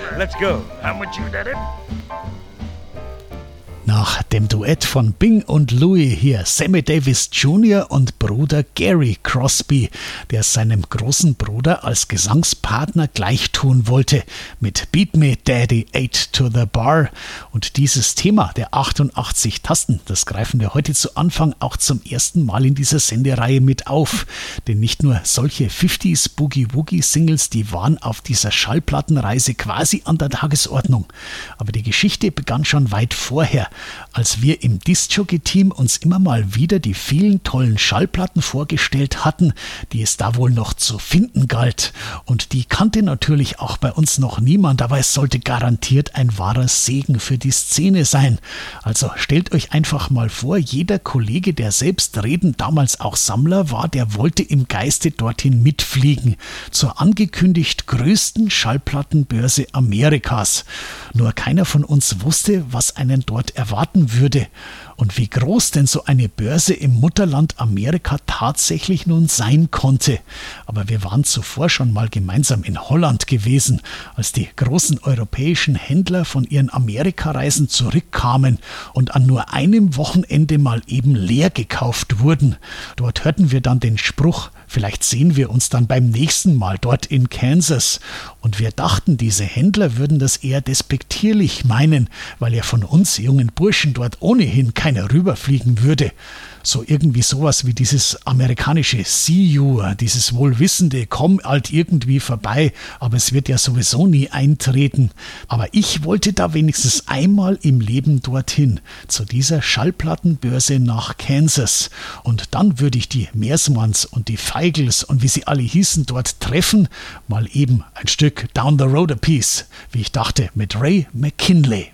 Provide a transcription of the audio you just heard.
Let's go. How much you did it? Nach dem Duett von Bing und Louie hier Sammy Davis Jr. und Bruder Gary Crosby, der seinem großen Bruder als Gesangspartner gleichtun wollte mit Beat Me Daddy 8 to the Bar. Und dieses Thema der 88 Tasten, das greifen wir heute zu Anfang auch zum ersten Mal in dieser Sendereihe mit auf. Denn nicht nur solche 50s Boogie-Woogie-Singles, die waren auf dieser Schallplattenreise quasi an der Tagesordnung. Aber die Geschichte begann schon weit vorher, als wir im Disc-Jockey-Team uns immer mal wieder die vielen tollen Schallplatten vorgestellt hatten, die es da wohl noch zu finden galt. Und die kannte natürlich auch bei uns noch niemand, aber es sollte garantiert ein wahrer Segen für die Szene sein. Also stellt euch einfach mal vor, jeder Kollege, der selbstredend damals auch Sammler war, der wollte im Geiste dorthin mitfliegen, zur angekündigt größten Schallplattenbörse Amerikas. Nur keiner von uns wusste, was einen dort erwarten würde und wie groß denn so eine Börse im Mutterland Amerika tatsächlich nun sein konnte. Aber wir waren zuvor schon mal gemeinsam in Holland gewesen, als die großen europäischen Händler von ihren Amerikareisen zurückkamen und an nur einem Wochenende mal eben leer gekauft wurden. Dort hörten wir dann den Spruch: Vielleicht sehen wir uns dann beim nächsten Mal dort in Kansas. Und wir dachten, diese Händler würden das eher despektierlich meinen, weil ja von uns jungen Burschen dort ohnehin keiner rüberfliegen würde. So irgendwie sowas wie dieses amerikanische See you, dieses wohlwissende, komm halt irgendwie vorbei, aber es wird ja sowieso nie eintreten. Aber ich wollte da wenigstens einmal im Leben dorthin, zu dieser Schallplattenbörse nach Kansas. Und dann würde ich die Meersmanns und die Feigls und wie sie alle hießen dort treffen, mal eben ein Stück Down the Road a Piece, wie ich dachte, mit Ray McKinley.